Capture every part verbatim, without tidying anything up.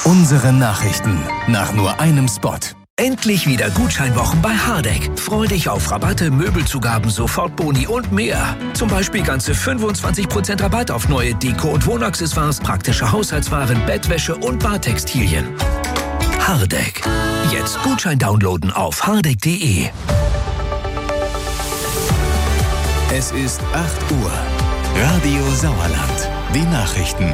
Unsere Nachrichten nach nur einem Spot. Endlich wieder Gutscheinwochen bei Hardegg. Freu dich auf Rabatte, Möbelzugaben, Sofortboni und mehr. Zum Beispiel ganze fünfundzwanzig Prozent Rabatt auf neue Deko- und Wohnaccessoires, praktische Haushaltswaren, Bettwäsche und Badtextilien. Hardegg. Jetzt Gutschein downloaden auf hardegg punkt de. Es ist acht Uhr. Radio Sauerland. Die Nachrichten.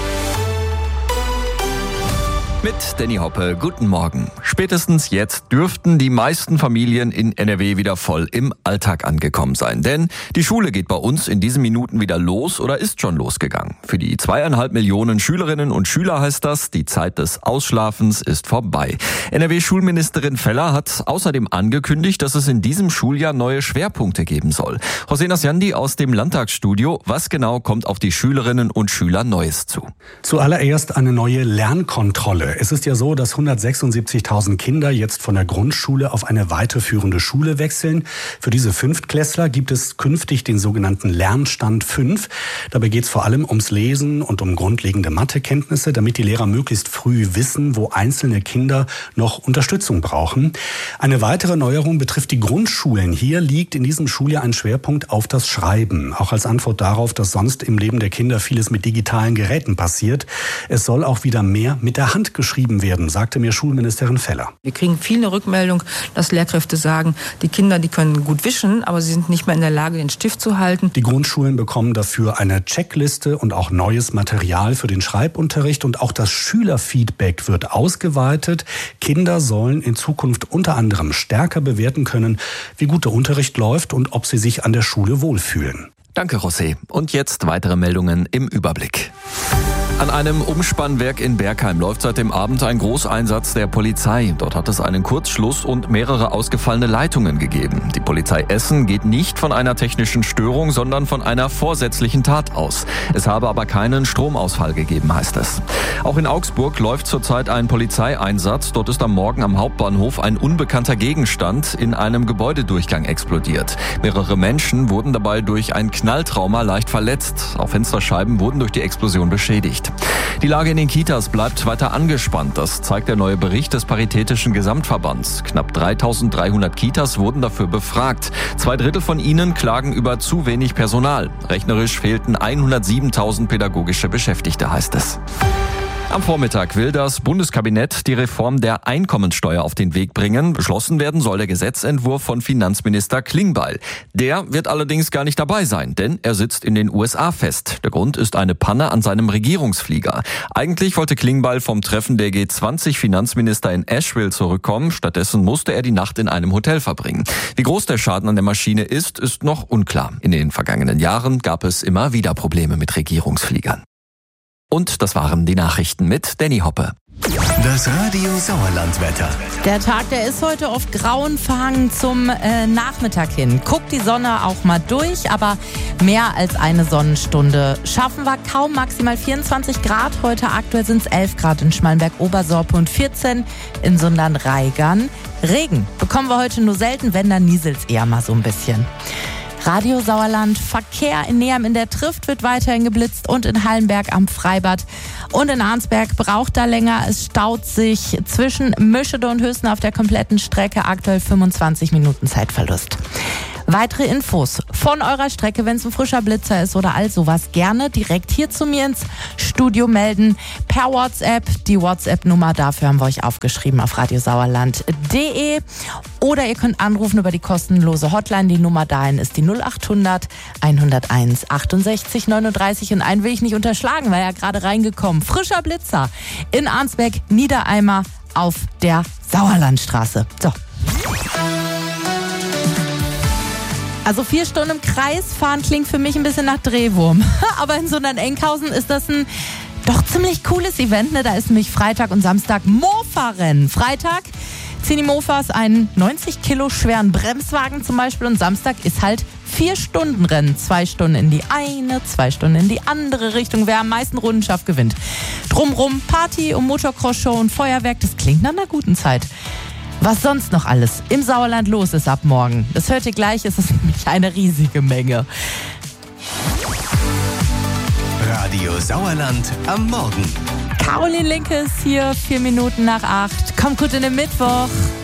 Mit Danny Hoppe, guten Morgen. Spätestens jetzt dürften die meisten Familien in N R W wieder voll im Alltag angekommen sein. Denn die Schule geht bei uns in diesen Minuten wieder los oder ist schon losgegangen. Für die zweieinhalb Millionen Schülerinnen und Schüler heißt das, die Zeit des Ausschlafens ist vorbei. N R W-Schulministerin Feller hat außerdem angekündigt, dass es in diesem Schuljahr neue Schwerpunkte geben soll. José Nasjandi aus dem Landtagsstudio. Was genau kommt auf die Schülerinnen und Schüler Neues zu? Zuallererst eine neue Lernkontrolle. Es ist ja so, dass hundertsechsundsiebzigtausend Kinder jetzt von der Grundschule auf eine weiterführende Schule wechseln. Für diese Fünftklässler gibt es künftig den sogenannten Lernstand fünf. Dabei geht es vor allem ums Lesen und um grundlegende Mathekenntnisse, damit die Lehrer möglichst früh wissen, wo einzelne Kinder noch Unterstützung brauchen. Eine weitere Neuerung betrifft die Grundschulen. Hier liegt in diesem Schuljahr ein Schwerpunkt auf das Schreiben. Auch als Antwort darauf, dass sonst im Leben der Kinder vieles mit digitalen Geräten passiert. Es soll auch wieder mehr mit der Hand geschrieben werden, sagte mir Schulministerin Feller. Wir kriegen viel eine Rückmeldung, dass Lehrkräfte sagen, die Kinder, die können gut wischen, aber sie sind nicht mehr in der Lage, den Stift zu halten. Die Grundschulen bekommen dafür eine Checkliste und auch neues Material für den Schreibunterricht und auch das Schülerfeedback wird ausgeweitet. Kinder sollen in Zukunft unter anderem stärker bewerten können, wie gut der Unterricht läuft und ob sie sich an der Schule wohlfühlen. Danke, José. Und jetzt weitere Meldungen im Überblick. An einem Umspannwerk in Bergheim läuft seit dem Abend ein Großeinsatz der Polizei. Dort hat es einen Kurzschluss und mehrere ausgefallene Leitungen gegeben. Die Polizei Essen geht nicht von einer technischen Störung, sondern von einer vorsätzlichen Tat aus. Es habe aber keinen Stromausfall gegeben, heißt es. Auch in Augsburg läuft zurzeit ein Polizeieinsatz. Dort ist am Morgen am Hauptbahnhof ein unbekannter Gegenstand in einem Gebäudedurchgang explodiert. Mehrere Menschen wurden dabei durch ein Knalltrauma leicht verletzt. Auch Fensterscheiben wurden durch die Explosion beschädigt. Die Lage in den Kitas bleibt weiter angespannt. Das zeigt der neue Bericht des Paritätischen Gesamtverbands. Knapp dreitausenddreihundert Kitas wurden dafür befragt. Zwei Drittel von ihnen klagen über zu wenig Personal. Rechnerisch fehlten hundertsiebentausend pädagogische Beschäftigte, heißt es. Am Vormittag will das Bundeskabinett die Reform der Einkommensteuer auf den Weg bringen. Beschlossen werden soll der Gesetzentwurf von Finanzminister Klingbeil. Der wird allerdings gar nicht dabei sein, denn er sitzt in den U S A fest. Der Grund ist eine Panne an seinem Regierungsflieger. Eigentlich wollte Klingbeil vom Treffen der G zwanzig Finanzminister in Asheville zurückkommen. Stattdessen musste er die Nacht in einem Hotel verbringen. Wie groß der Schaden an der Maschine ist, ist noch unklar. In den vergangenen Jahren gab es immer wieder Probleme mit Regierungsfliegern. Und das waren die Nachrichten mit Danny Hoppe. Das Radio Sauerland-Wetter. Der Tag, der ist heute oft grauenverhangen zum äh, Nachmittag hin. Guckt die Sonne auch mal durch, aber mehr als eine Sonnenstunde schaffen wir kaum. Maximal vierundzwanzig Grad. Heute aktuell sind es elf Grad in Schmallenberg-Obersorpe und vierzehn in Sundern-Reigern. Regen bekommen wir heute nur selten, wenn, dann nieselt es eher mal so ein bisschen. Radio Sauerland, Verkehr in Neheim in der Trift wird weiterhin geblitzt und in Hallenberg am Freibad. Und in Arnsberg braucht da länger. Es staut sich zwischen Mischede und Höchsten auf der kompletten Strecke. Aktuell fünfundzwanzig Minuten Zeitverlust. Weitere Infos von eurer Strecke, wenn es ein frischer Blitzer ist oder all sowas, gerne direkt hier zu mir ins Studio melden. Per WhatsApp, die WhatsApp-Nummer, dafür haben wir euch aufgeschrieben auf radiosauerland punkt de. Oder ihr könnt anrufen über die kostenlose Hotline. Die Nummer dahin ist die null achthundert hunderteins achtundsechzig neununddreißig. Und einen will ich nicht unterschlagen, weil er gerade reingekommen. Frischer Blitzer in Arnsberg, Niedereimer auf der Sauerlandstraße. So. Also vier Stunden im Kreis fahren klingt für mich ein bisschen nach Drehwurm. Aber in Sundern-Enkhausen ist das ein doch ziemlich cooles Event. Ne? Da ist nämlich Freitag und Samstag Mofa-Rennen. Freitag ziehen die Mofas einen neunzig Kilo schweren Bremswagen zum Beispiel und Samstag ist halt vier Stunden Rennen. Zwei Stunden in die eine, zwei Stunden in die andere Richtung. Wer am meisten Runden schafft, gewinnt. Drumrum Party und Motocross-Show und Feuerwerk. Das klingt nach einer guten Zeit. Was sonst noch alles im Sauerland los ist ab morgen, das hört ihr gleich, es ist nämlich eine riesige Menge. Radio Sauerland am Morgen. Caroline Linke ist hier, vier Minuten nach acht. Kommt gut in den Mittwoch.